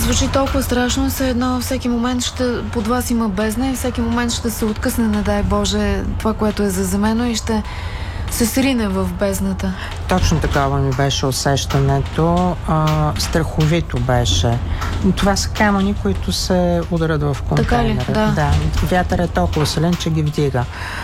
звучи толкова страшно, все едно всеки момент под вас има бездна и всеки момент ще се откъсне, не дай Боже, това, което е заземено и ще се срине в бездната. Точно такова ми беше усещането. Страховито беше. Това са камъни, които се ударят в контейнера. Така ли? Да. Вятър е толкова силен, че ги вдига.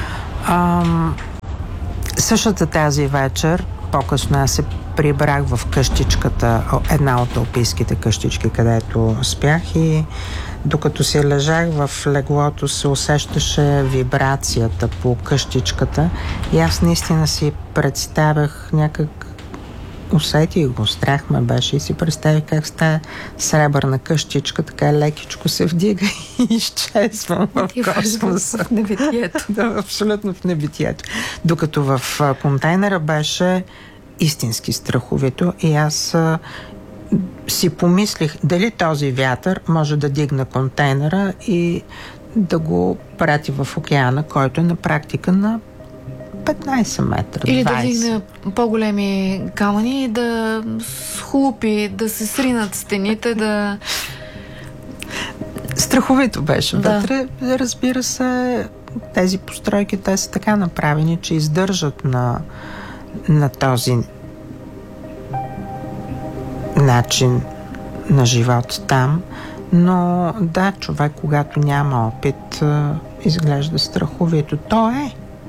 Същата тази вечер, по-късно аз се прибрах в къщичката, една от алпийските къщички, където спях, и докато се лежах в леглото, се усещаше вибрацията по къщичката и аз наистина си представях някак, усетих го, страх ме беше и си представих как с тая сребърна къщичка така лекичко се вдига и изчезвам в космоса. В небитието. Да, абсолютно в небитието. Докато в контейнера беше истински страховито и аз си помислих дали този вятър може да дигне контейнера и да го прати в океана, който е на практика на 15 метра. 20. Или да дигне по-големи камъни и да схлупи, да се сринат стените, да... Страховито беше вътре. Разбира се, тези постройки, те са така направени, че издържат на този начин на живот там. Но да, човек, когато няма опит, изглежда страховито. То е.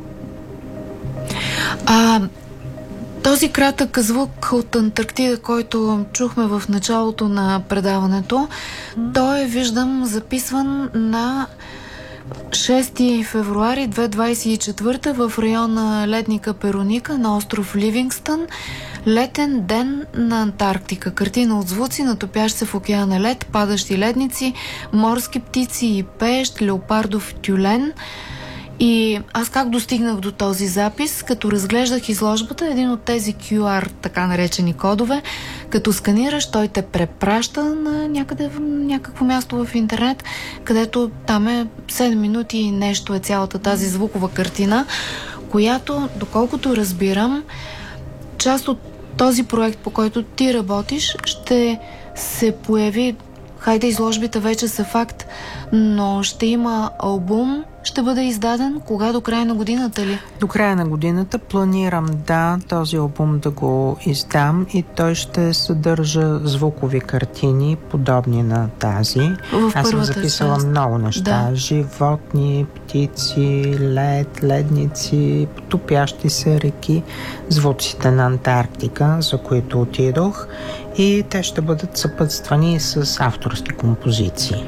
Този кратък звук от Антарктида, който чухме в началото на предаването, той виждам записван на 6 февруари 2024 в района Ледника Пероника на остров Ливингстън. Летен ден на Антарктика. Картина от звуци на топящ се в океана лед, падащи ледници, морски птици и пеещ, леопардов тюлен. И аз как достигнах до този запис? Като разглеждах изложбата, един от тези QR, така наречени кодове, като сканираш, той те препраща на някъде в някакво място в интернет, където там е 7 минути и нещо е цялата тази звукова картина, която, доколкото разбирам, част от този проект, по който ти работиш, ще се появи. Хайде, изложбите вече са факт, но ще има албум, ще бъде издаден кога? До края на годината ли? До края на годината планирам този албум да го издам и той ще съдържа звукови картини, подобни на тази. Аз съм записала много неща. Да. Животни, птици, лед, ледници, топящи се реки, звуците на Антарктика, за които отидох, и те ще бъдат съпътствани с авторски композиции.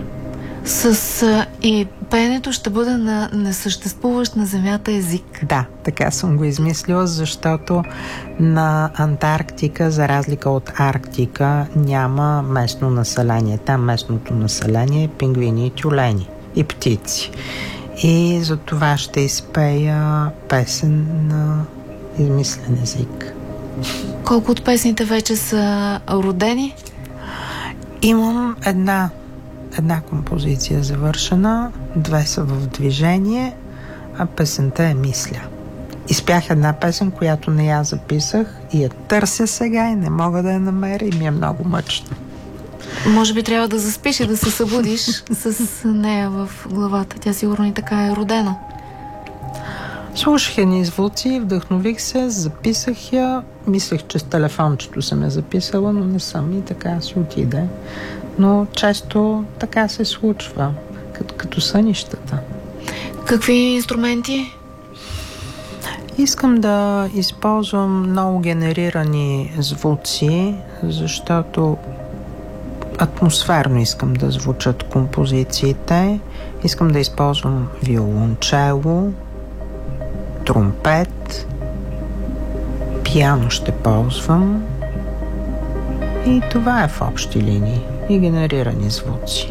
И пеенето ще бъде на несъществуващ на Земята език. Да, така съм го измислила, защото на Антарктика, за разлика от Арктика, няма местно население. Там местното население е пингвини и тюлени и птици. И за това ще изпея песен на измислен език. Колко от песните вече са родени? Имам една композиция завършена, 2 са в движение, а песента е мисля. Изпях една песен, която не я записах и я търся сега и не мога да я намеря и ми е много мъчно. Може би трябва да заспиш и да се събудиш с нея в главата. Тя сигурно и така е родена. Слушах едни звуци, вдъхнових се, записах я. Мислех, че с телефончето съм я записала, но не съм и така си отиде. Но често така се случва, като сънищата. Какви инструменти? Искам да използвам много генерирани звуци, защото атмосферно искам да звучат композициите. Искам да използвам виолончело, тромпет, пиано ще ползвам и това е в общи линии. И генерирани звуци.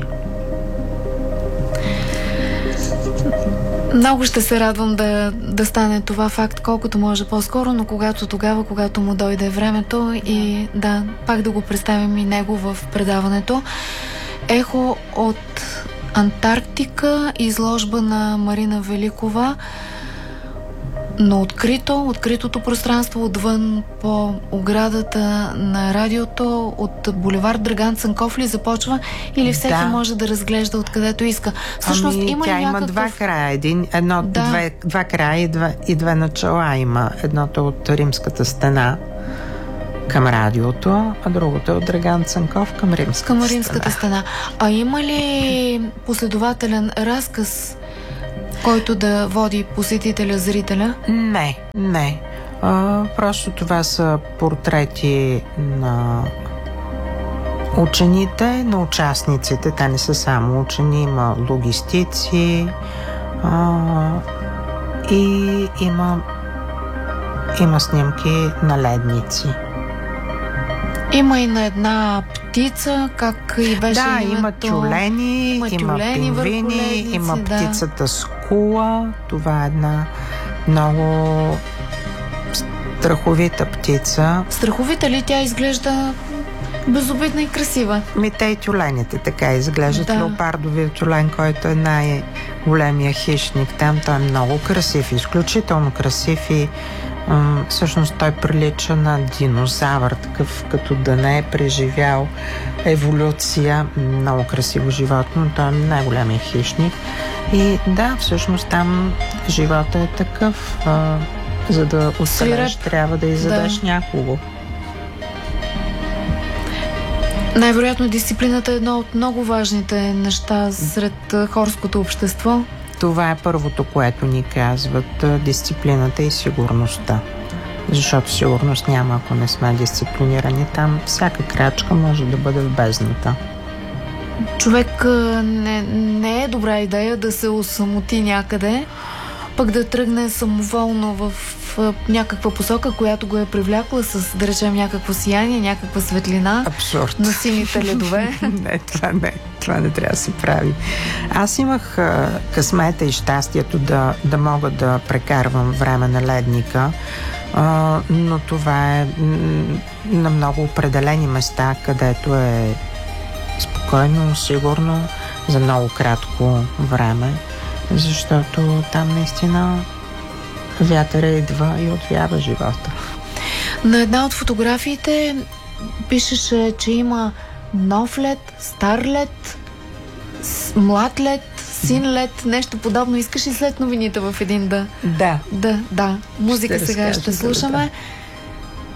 Много ще се радвам да стане това факт колкото може по-скоро, но когато му дойде времето и да, пак да го представим и него в предаването. Ехо от Антарктика, изложба на Марина Великова. Но откритото пространство отвън по оградата на радиото от булевард Драган Цанков ли започва или всеки може да разглежда откъдето иска? Всъщност има ли има два края. Два края и две начала има. Едното от Римската стена към радиото, а другото е от Драган Цанков към Римската стена. А има ли последователен разказ, който да води посетителя, зрителя? Не. Просто това са портрети на учените, на участниците. Те не са само учени, има логистици и има снимки на ледници. Има и на една птица, как и беше името. Има тюлени, има пингвини, има птицата скула. Това е една много страховита птица. Страховита ли? Тя изглежда безобидна и красива. Те и тюлените така изглеждат. Леопардовия тюлен, който е най-големия хищник там, той е много красив, изключително красив и всъщност той прилича на динозавър, такъв като да не е преживял еволюция. Много красиво животно, той е най-големия хищник. И всъщност там живота е такъв. За да оцелеш, трябва да изядеш някого. Най-вероятно дисциплината е едно от много важните неща сред хорското общество. Това е първото, което ни казват, дисциплината и сигурността. Защото сигурност няма, ако не сме дисциплинирани. Там всяка крачка може да бъде в бездната. Човек не е добра идея да се осамоти някъде, пък да тръгне самоволно в някаква посока, която го е привлякла с, да речем, някакво сияние, някаква светлина. Абсурд. На сините ледове. Това не трябва да се прави. Аз имах късмета и щастието да мога да прекарвам време на ледника, но това е на много определени места, където е спокойно, сигурно, за много кратко време, защото там наистина вятъра идва и отвява живота. На една от фотографиите пишеше, че има нов лед, стар лед, млад лед, син лед, нещо подобно. Искаш ли след новините в един Да. Музика сега ще слушаме.